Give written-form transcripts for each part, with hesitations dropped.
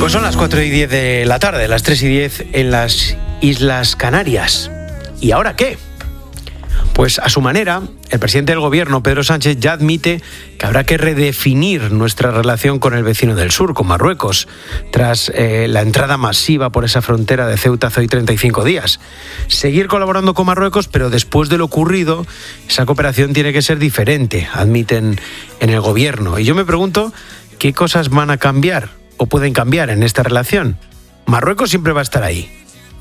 Pues son las 4:10 de la tarde, las 3:10 en las Islas Canarias. ¿Y ahora qué? Pues a su manera, el presidente del gobierno, Pedro Sánchez, ya admite que habrá que redefinir nuestra relación con el vecino del sur, con Marruecos, tras la entrada masiva por esa frontera de Ceuta hace hoy 35 días. Seguir colaborando con Marruecos, pero después de lo ocurrido, esa cooperación tiene que ser diferente, admiten en el gobierno. Y yo me pregunto, ¿qué cosas van a cambiar o pueden cambiar en esta relación? Marruecos siempre va a estar ahí.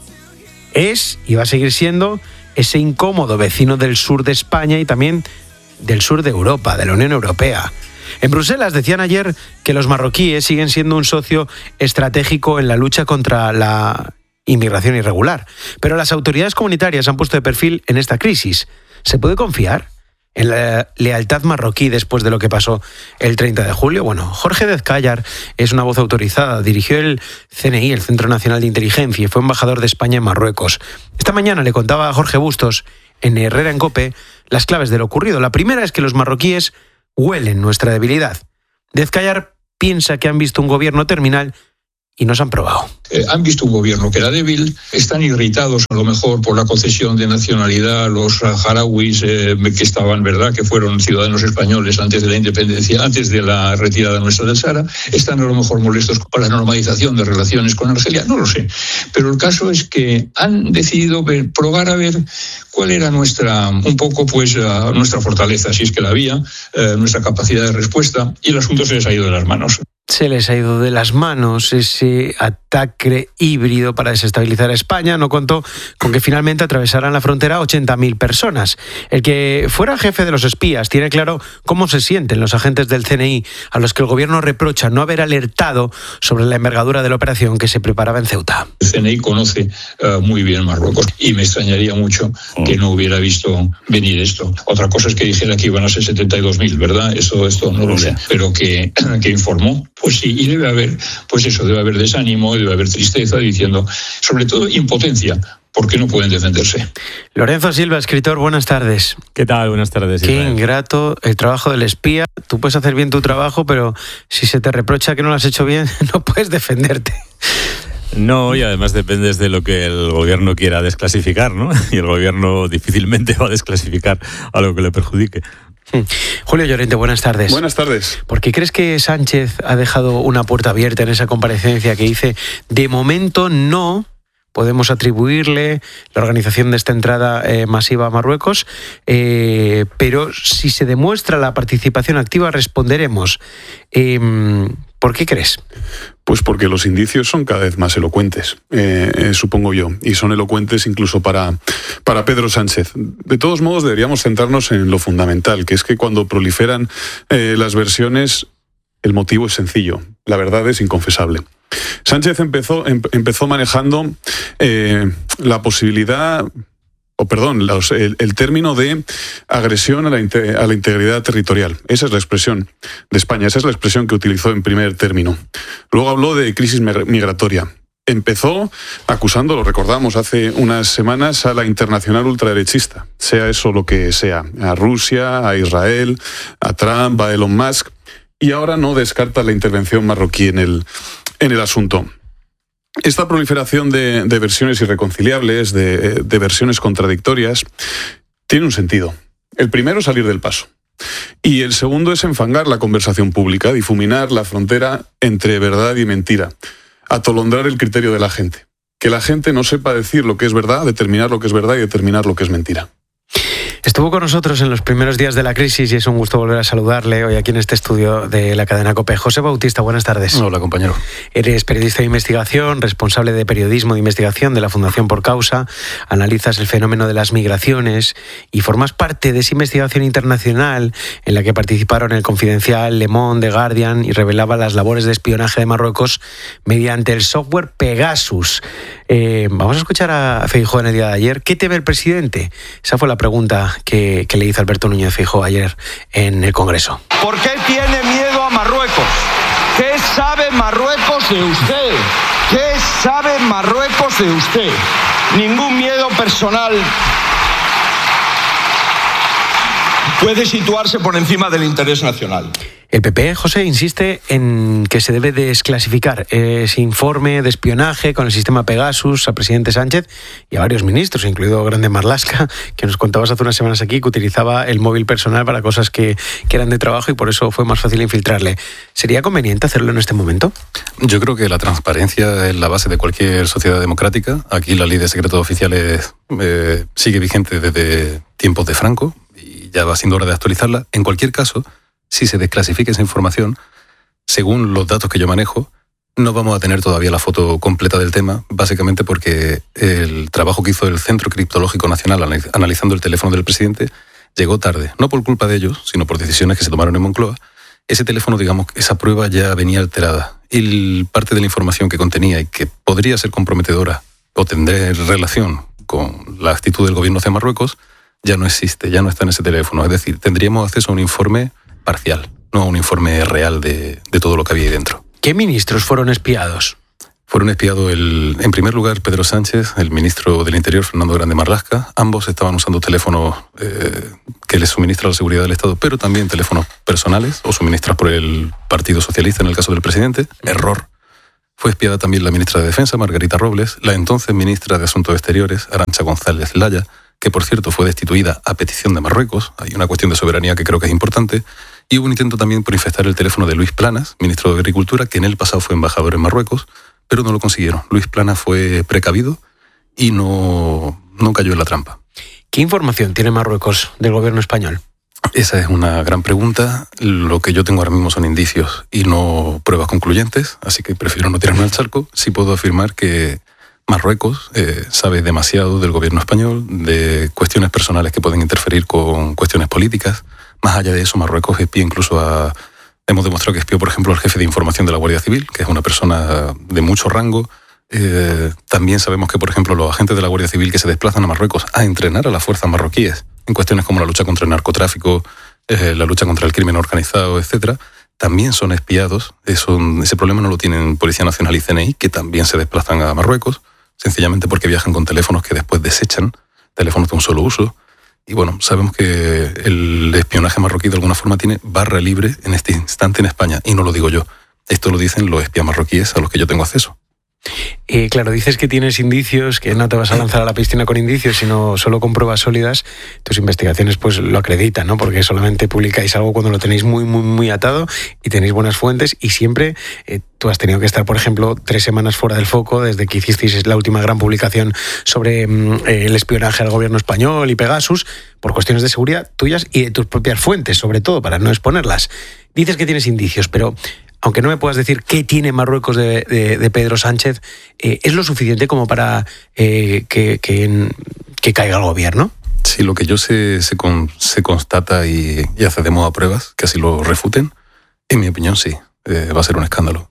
Es y va a seguir siendo ese incómodo vecino del sur de España y también del sur de Europa, de la Unión Europea. En Bruselas decían ayer que los marroquíes siguen siendo un socio estratégico en la lucha contra la inmigración irregular. Pero las autoridades comunitarias han puesto de perfil en esta crisis. ¿Se puede confiar en la lealtad marroquí después de lo que pasó el 30 de julio? Bueno, Jorge Dezcayar es una voz autorizada, dirigió el CNI, el Centro Nacional de Inteligencia, y fue embajador de España en Marruecos. Esta mañana le contaba a Jorge Bustos, en Herrera en COPE, las claves de lo ocurrido. La primera es que los marroquíes huelen nuestra debilidad. Dezcayar piensa que han visto un gobierno terminal y nos han probado. Han visto un gobierno que era débil, están irritados a lo mejor por la concesión de nacionalidad a los saharauis que estaban, ¿verdad?, que fueron ciudadanos españoles antes de la independencia, antes de la retirada nuestra del Sahara. Están a lo mejor molestos con la normalización de relaciones con Argelia, no lo sé. Pero el caso es que han decidido probar a ver cuál era nuestra fortaleza, si es que la había, nuestra capacidad de respuesta, y el asunto se les ha ido de las manos. Se les ha ido de las manos ese ataque híbrido para desestabilizar a España. No contó con que finalmente atravesaran la frontera 80.000 personas. El que fuera jefe de los espías tiene claro cómo se sienten los agentes del CNI, a los que el gobierno reprocha no haber alertado sobre la envergadura de la operación que se preparaba en Ceuta. El CNI conoce muy bien Marruecos y me extrañaría mucho que no hubiera visto venir esto. Otra cosa es que dijera que iban a ser 72.000, ¿verdad? Esto no lo sé. Pero que informó. Pues sí, y debe haber desánimo, debe haber tristeza, diciendo, sobre todo, impotencia, porque no pueden defenderse. Lorenzo Silva, escritor, buenas tardes. ¿Qué tal? Buenas tardes. Qué ingrato el trabajo del espía. Tú puedes hacer bien tu trabajo, pero si se te reprocha que no lo has hecho bien, no puedes defenderte. No, y además dependes de lo que el gobierno quiera desclasificar, ¿no? Y el gobierno difícilmente va a desclasificar algo que le perjudique. Julio Llorente, buenas tardes. Buenas tardes. ¿Por qué crees que Sánchez ha dejado una puerta abierta en esa comparecencia que dice, de momento no podemos atribuirle la organización de esta entrada masiva a Marruecos, pero si se demuestra la participación activa responderemos? ¿Por qué crees? Pues porque los indicios son cada vez más elocuentes, supongo yo, y son elocuentes incluso para Pedro Sánchez. De todos modos, deberíamos centrarnos en lo fundamental, que es que cuando proliferan las versiones, el motivo es sencillo, la verdad es inconfesable. Sánchez empezó manejando la posibilidad... el término de agresión a la integridad territorial. Esa es la expresión de España, esa es la expresión que utilizó en primer término. Luego habló de crisis migratoria. Empezó acusando, lo recordamos hace unas semanas, a la internacional ultraderechista, sea eso lo que sea, a Rusia, a Israel, a Trump, a Elon Musk, y ahora no descarta la intervención marroquí en el asunto. Esta proliferación de versiones irreconciliables, de versiones contradictorias, tiene un sentido. El primero, salir del paso. Y el segundo es enfangar la conversación pública, difuminar la frontera entre verdad y mentira, atolondrar el criterio de la gente. Que la gente no sepa decir lo que es verdad, determinar lo que es verdad y determinar lo que es mentira. Estuvo con nosotros en los primeros días de la crisis y es un gusto volver a saludarle hoy aquí en este estudio de la cadena COPE. José Bautista, buenas tardes. Hola, compañero. Eres periodista de investigación, responsable de periodismo de investigación de la Fundación Por Causa, analizas el fenómeno de las migraciones y formas parte de esa investigación internacional en la que participaron El Confidencial, Le Monde, The Guardian y revelaba las labores de espionaje de Marruecos mediante el software Pegasus. Vamos a escuchar a Feijóo en el día de ayer. ¿Qué teme el presidente? Esa fue la pregunta que le hizo Alberto Núñez Feijóo ayer en el Congreso. ¿Por qué tiene miedo a Marruecos? ¿Qué sabe Marruecos de usted? ¿Qué sabe Marruecos de usted? Ningún miedo personal. puede situarse por encima del interés nacional. El PP, José, insiste en que se debe desclasificar ese informe de espionaje con el sistema Pegasus al presidente Sánchez y a varios ministros, incluido Grande Marlaska, que nos contabas hace unas semanas aquí que utilizaba el móvil personal para cosas que eran de trabajo y por eso fue más fácil infiltrarle. ¿Sería conveniente hacerlo en este momento? Yo creo que la transparencia es la base de cualquier sociedad democrática. Aquí la ley de secretos oficiales sigue vigente desde tiempos de Franco y ya va siendo hora de actualizarla. En cualquier caso, si se desclasifica esa información, según los datos que yo manejo, no vamos a tener todavía la foto completa del tema, básicamente porque el trabajo que hizo el Centro Criptológico Nacional analizando el teléfono del presidente llegó tarde, no por culpa de ellos, sino por decisiones que se tomaron en Moncloa. Ese teléfono, digamos, esa prueba ya venía alterada y parte de la información que contenía y que podría ser comprometedora o tendrá relación con la actitud del gobierno hacia Marruecos, ya no existe, ya no está en ese teléfono. Es decir, tendríamos acceso a un informe parcial, no a un informe real de todo lo que había ahí dentro. ¿Qué ministros fueron espiados? Fueron espiados, en primer lugar, Pedro Sánchez, el ministro del Interior, Fernando Grande Marlaska. Ambos estaban usando teléfonos que les suministra la seguridad del Estado, pero también teléfonos personales o suministrados por el Partido Socialista en el caso del presidente. Error. Fue espiada también la ministra de Defensa, Margarita Robles, la entonces ministra de Asuntos Exteriores, Arantxa González Laya, que por cierto fue destituida a petición de Marruecos. Hay una cuestión de soberanía que creo que es importante. Y hubo un intento también por infectar el teléfono de Luis Planas, ministro de Agricultura, que en el pasado fue embajador en Marruecos, pero no lo consiguieron. Luis Planas fue precavido y no cayó en la trampa. ¿Qué información tiene Marruecos del gobierno español? Esa es una gran pregunta. Lo que yo tengo ahora mismo son indicios y no pruebas concluyentes, así que prefiero no tirarme al charco. Sí puedo afirmar que Marruecos sabe demasiado del gobierno español, de cuestiones personales que pueden interferir con cuestiones políticas. Más allá de eso, Marruecos espía incluso hemos demostrado que espió, por ejemplo, al jefe de información de la Guardia Civil, que es una persona de mucho rango. También sabemos que, por ejemplo, los agentes de la Guardia Civil que se desplazan a Marruecos a entrenar a las fuerzas marroquíes en cuestiones como la lucha contra el narcotráfico, la lucha contra el crimen organizado, etcétera, también son espiados. Ese problema no lo tienen Policía Nacional y CNI, que también se desplazan a Marruecos, sencillamente porque viajan con teléfonos que después desechan, teléfonos de un solo uso. Y bueno, sabemos que el espionaje marroquí de alguna forma tiene barra libre en este instante en España, y no lo digo yo. Esto lo dicen los espías marroquíes a los que yo tengo acceso. Claro, dices que tienes indicios, que no te vas a lanzar a la piscina con indicios, sino solo con pruebas sólidas. Tus investigaciones pues lo acreditan, ¿no? Porque solamente publicáis algo cuando lo tenéis muy, muy, muy atado y tenéis buenas fuentes, y siempre tú has tenido que estar, por ejemplo, 3 semanas fuera del foco desde que hicisteis la última gran publicación sobre el espionaje al gobierno español y Pegasus, por cuestiones de seguridad tuyas y de tus propias fuentes, sobre todo, para no exponerlas. Dices que tienes indicios, pero aunque no me puedas decir qué tiene Marruecos de Pedro Sánchez, ¿es lo suficiente como para que caiga el gobierno? Sí, lo que yo sé se constata y accedemos a pruebas que así lo refuten. En mi opinión, sí, va a ser un escándalo.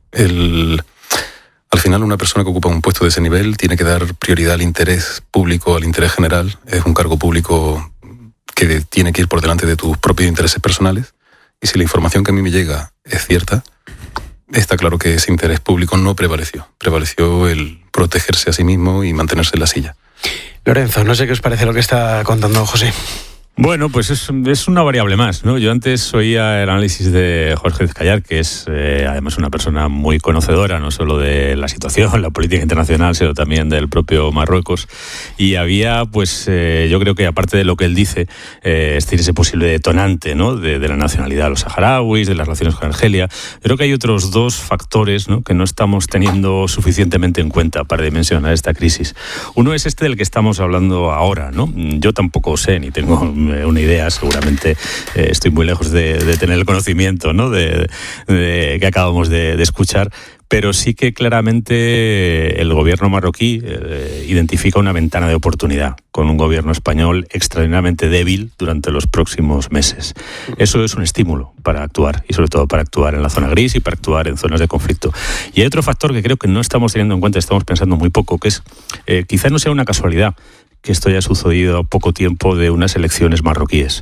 Al final, una persona que ocupa un puesto de ese nivel tiene que dar prioridad al interés público, al interés general. Es un cargo público que tiene que ir por delante de tus propios intereses personales. Y si la información que a mí me llega es cierta, está claro que ese interés público no prevaleció. Prevaleció el protegerse a sí mismo y mantenerse en la silla. Lorenzo, no sé qué os parece lo que está contando José. Bueno, pues es una variable más, ¿no? Yo antes oía el análisis de Jorge Ezcayar, que es además una persona muy conocedora, no solo de la situación, la política internacional, sino también del propio Marruecos. Y había, pues, yo creo que aparte de lo que él dice, ese posible detonante, ¿no? De la nacionalidad de los saharauis, de las relaciones con Argelia. Creo que hay otros 2 factores, ¿no? Que no estamos teniendo suficientemente en cuenta para dimensionar esta crisis. Uno es este del que estamos hablando ahora, ¿no? Yo tampoco sé ni tengo una idea, seguramente estoy muy lejos de tener el conocimiento, ¿no? de que acabamos de escuchar, pero sí que claramente el gobierno marroquí identifica una ventana de oportunidad con un gobierno español extraordinariamente débil durante los próximos meses. Eso es un estímulo para actuar, y sobre todo para actuar en la zona gris y para actuar en zonas de conflicto. Y hay otro factor que creo que no estamos teniendo en cuenta, estamos pensando muy poco, que es quizás no sea una casualidad que esto haya sucedido a poco tiempo de unas elecciones marroquíes.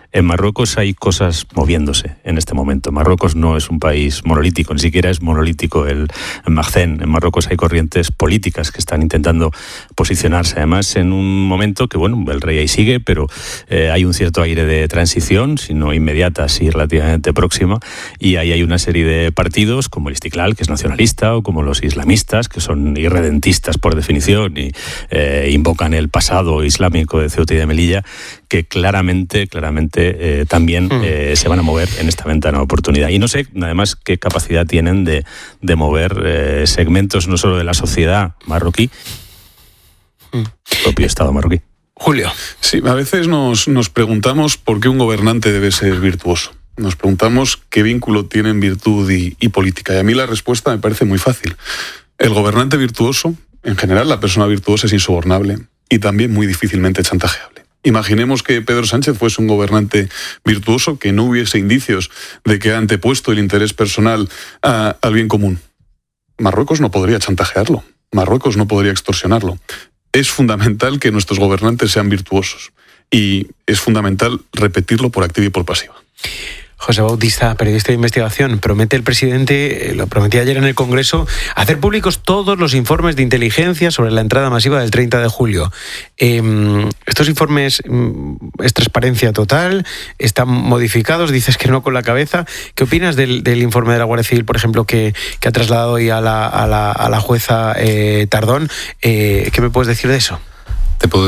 En Marruecos hay cosas moviéndose en este momento. Marruecos no es un país monolítico, ni siquiera es monolítico el Maghzen. En Marruecos hay corrientes políticas que están intentando posicionarse, además en un momento que, bueno, el rey ahí sigue, pero hay un cierto aire de transición, si no inmediata, sí relativamente próxima, y ahí hay una serie de partidos como el Istiklal, que es nacionalista, o como los islamistas, que son irredentistas por definición y invocan el pasado islámico de Ceuta y de Melilla, que claramente también se van a mover en esta ventana de oportunidad. Y no sé, además, qué capacidad tienen de mover segmentos no solo de la sociedad marroquí, el propio Estado marroquí. Julio. Sí, a veces nos preguntamos por qué un gobernante debe ser virtuoso. Nos preguntamos qué vínculo tienen virtud y política. Y a mí la respuesta me parece muy fácil. El gobernante virtuoso, en general la persona virtuosa es insobornable y también muy difícilmente chantajeable. Imaginemos que Pedro Sánchez fuese un gobernante virtuoso, que no hubiese indicios de que ha antepuesto el interés personal al bien común. Marruecos no podría chantajearlo, Marruecos no podría extorsionarlo. Es fundamental que nuestros gobernantes sean virtuosos y es fundamental repetirlo por activa y por pasiva. José Bautista, periodista de investigación, promete el presidente, lo prometía ayer en el Congreso, hacer públicos todos los informes de inteligencia sobre la entrada masiva del 30 de julio. Estos informes es transparencia total, están modificados, dices que no con la cabeza. ¿Qué opinas del informe de la Guardia Civil, por ejemplo, que ha trasladado hoy a la jueza Tardón? ¿Qué me puedes decir de eso? Te puedo